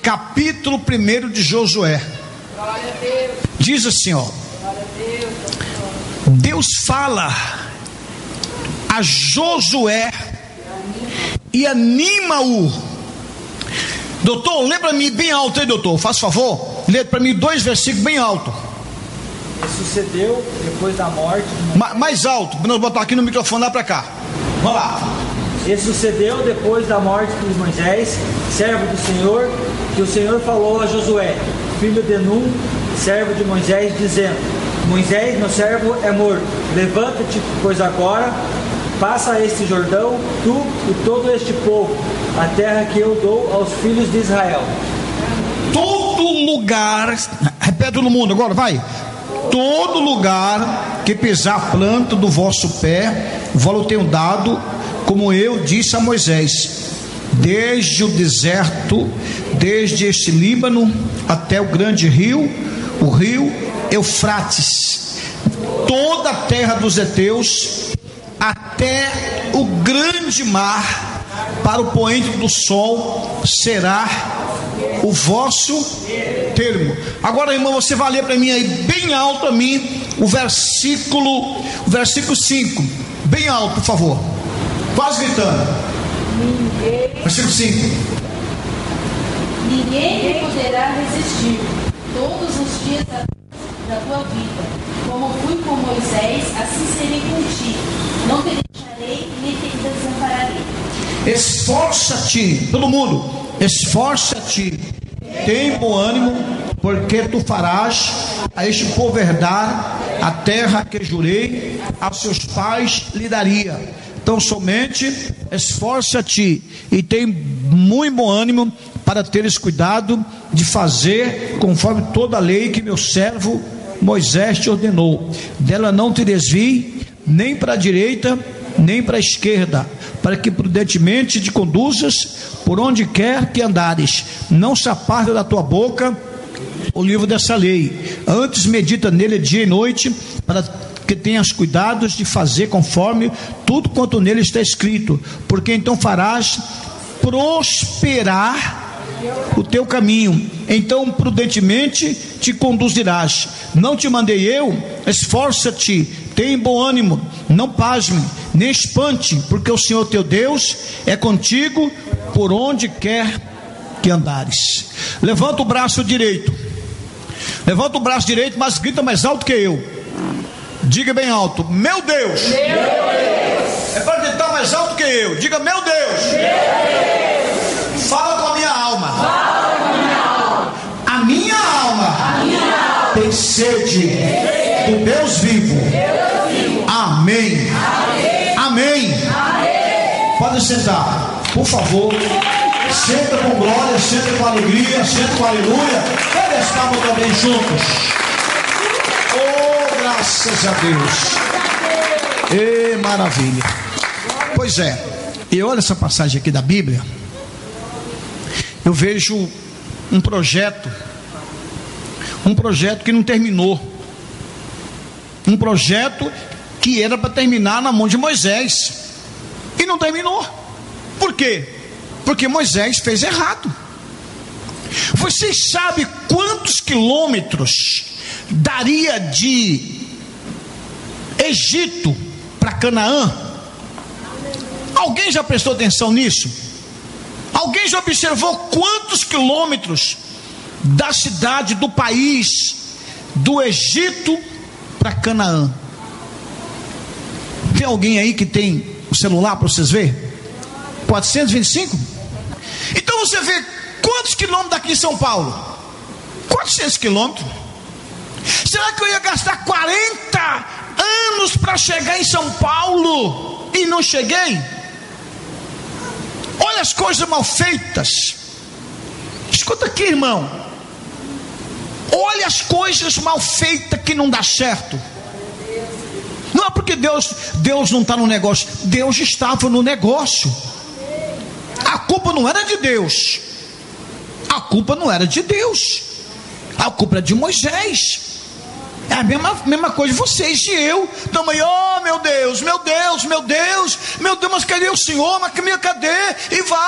capítulo 1 de Josué. Diz assim, ó. Deus fala a Josué e anima-o. Doutor, lê para mim bem alto aí, doutor, faz favor. Lê para mim 2 versículos bem alto. E sucedeu depois da morte mais alto, para nós botar aqui no microfone, lá para cá. Vamos lá. E sucedeu depois da morte de Moisés, servo do Senhor, que o Senhor falou a Josué, filho de Nun, servo de Moisés, dizendo: Moisés, meu servo, é morto. Levanta-te, pois agora passa este Jordão, tu e todo este povo, a terra que eu dou aos filhos de Israel. Todo lugar, repete todo mundo agora, vai. Todo lugar que pisar a planta do vosso pé, vos tenho dado, como eu disse a Moisés, desde o deserto, desde este Líbano até o grande rio, o rio Eufrates, toda a terra dos heteus, até o grande mar, para o poente do sol, será o vosso termo. Agora, irmão, você vai ler para mim aí bem alto a mim o versículo 5, bem alto, por favor, quase gritando. Versículo 5. Ninguém poderá resistir todos os dias da tua vida. Como fui com Moisés, assim serei contigo. Não te deixarei, nem te desampararei. Esforça-te, todo mundo, esforça-te, tem bom ânimo, porque tu farás a este povo herdar a terra que jurei a seus pais lhe daria. Então somente esforça-te e tem muito bom ânimo para teres cuidado de fazer conforme toda a lei que meu servo Moisés te ordenou. Dela não te desvie nem para a direita nem para a esquerda, para que prudentemente te conduzas por onde quer que andares. Não se aparta da tua boca o livro dessa lei, antes medita nele dia e noite, para que tenhas cuidados de fazer conforme tudo quanto nele está escrito, porque então farás prosperar o teu caminho, então prudentemente te conduzirás. Não te mandei eu? Esforça-te, tem bom ânimo, não pasme, nem espante, porque o Senhor teu Deus é contigo por onde quer que andares. Levanta o braço direito, mas grita mais alto que eu. Diga bem alto: meu Deus. Meu Deus. É para gritar mais alto que eu. Diga: meu Deus. Meu Deus. Fala com a minha alma. A minha alma tem sede do Deus vivo. Amém. Amém. Pode sentar, por favor. Senta com glória, senta com alegria, senta com aleluia. Pega as palmas também juntos. Oh, graças a Deus. E maravilha. Pois é, e olha essa passagem aqui da Bíblia. Eu vejo um projeto que não terminou. Um projeto que era para terminar na mão de Moisés e não terminou. Por quê? Porque Moisés fez errado. Vocês sabem quantos quilômetros daria de Egito para Canaã? Alguém já prestou atenção nisso? Alguém já observou quantos quilômetros da cidade, do país, do Egito para Canaã? Tem alguém aí que tem o celular para vocês verem? 425? Então você vê quantos quilômetros daqui em São Paulo? 400 quilômetros. Será que eu ia gastar 40 anos para chegar em São Paulo e não cheguei? Olha as coisas mal feitas. Escuta aqui, irmão. Olha as coisas mal feitas que não dá certo. Não é porque Deus não está no negócio. Deus estava no negócio. A culpa não era de Deus. A culpa não era de Deus. A culpa era de Moisés. É a mesma coisa de vocês e eu. Estamos aí, oh meu Deus, mas cadê o Senhor? Mas cadê? E vai.